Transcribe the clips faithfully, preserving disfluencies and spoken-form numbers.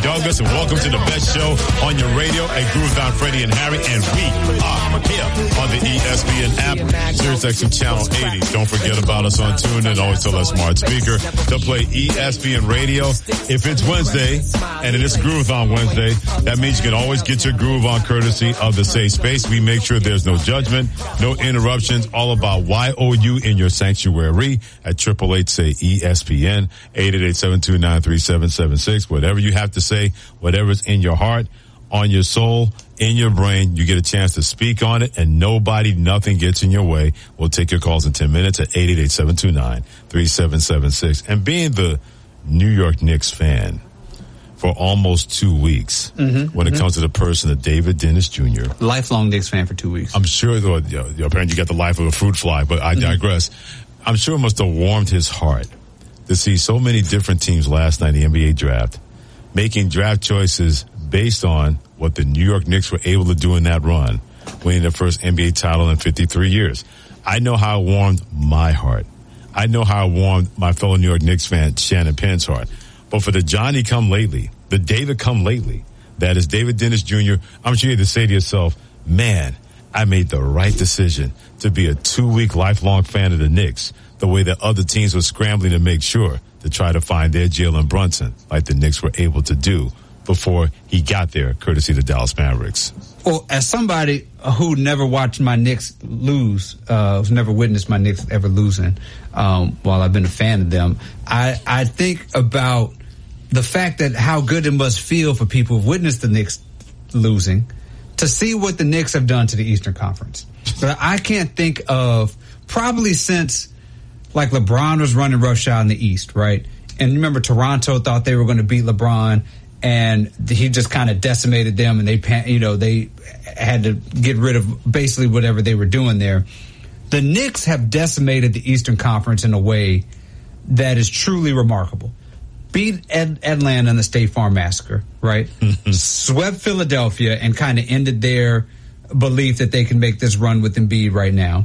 Douglas, and welcome to the best show on your radio at Groovedown Freddie and Harry, and we are here on the E S P N app, Sirius X M Channel eighty. Don't forget about us on TuneIn. Always tell that smart speaker to play E S P N Radio. If it's Wednesday, and it is Groove on Wednesday, that means you can always get your groove on courtesy of the Safe Space. We make sure there's no judgment, no interruptions, all about Y O U in your sanctuary at eight eight eight say E S P N, eight eight eight, seven two nine, three seven seven six. Whatever you have to say, whatever's in your heart, on your soul, in your brain, you get a chance to speak on it, and nobody, nothing gets in your way. We'll take your calls in ten minutes at eight eight eight, seven two nine, three seven seven six. And being the New York Knicks fan for almost two weeks, mm-hmm, when it mm-hmm. comes to the person of David Dennis Junior Lifelong Knicks fan for two weeks. I'm sure, though, you know, apparently you got the life of a fruit fly, but I digress. Mm-hmm. I'm sure it must have warmed his heart to see so many different teams last night in the N B A draft making draft choices based on what the New York Knicks were able to do in that run, winning their first N B A title in fifty-three years. I know how it warmed my heart. I know how it warmed my fellow New York Knicks fan, Shannon Penn's heart. But for the Johnny come lately, the David come lately, that is David Dennis Junior, I'm sure you had to say to yourself, man, I made the right decision to be a two-week lifelong fan of the Knicks, the way that other teams were scrambling to make sure to try to find their Jalen Brunson, like the Knicks were able to do before he got there, courtesy of the Dallas Mavericks. Well, as somebody who never watched my Knicks lose, uh, who's never witnessed my Knicks ever losing, um, while I've been a fan of them, I, I think about the fact that how good it must feel for people who've witnessed the Knicks losing to see what the Knicks have done to the Eastern Conference. But I can't think of, probably since like LeBron was running roughshod in the East, right? And remember, Toronto thought they were going to beat LeBron, and he just kind of decimated them, and they, you know, they had to get rid of basically whatever they were doing there. The Knicks have decimated the Eastern Conference in a way that is truly remarkable. Beat Ed- Atlanta in the State Farm Massacre, right? Swept Philadelphia and kind of ended their belief that they can make this run with Embiid right now.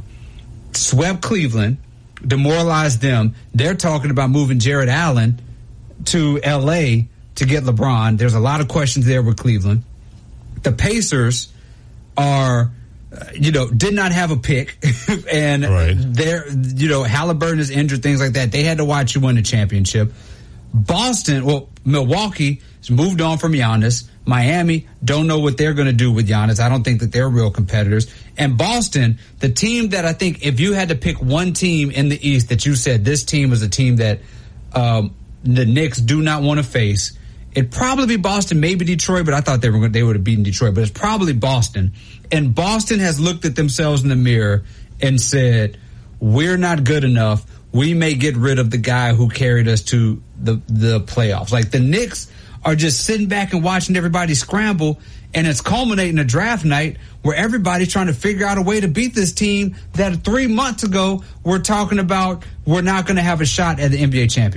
Swept Cleveland, demoralized them. They're talking about moving Jared Allen to L A to get LeBron. There's a lot of questions there with Cleveland. The Pacers are, uh, you know, did not have a pick, and right. they're, you know, Halliburton is injured, things like that. They had to watch you win the championship. Boston, well, Milwaukee has moved on from Giannis. Miami, don't know what they're going to do with Giannis. I don't think that they're real competitors. And Boston, the team that I think if you had to pick one team in the East that you said this team was a team that um, the Knicks do not want to face, it'd probably be Boston, maybe Detroit, but I thought they were they would have beaten Detroit. But it's probably Boston. And Boston has looked at themselves in the mirror and said, we're not good enough. We may get rid of the guy who carried us to the, the playoffs. Like the Knicks are just sitting back and watching everybody scramble, and it's culminating a draft night where everybody's trying to figure out a way to beat this team that three months ago we're talking about we're not going to have a shot at the N B A championship.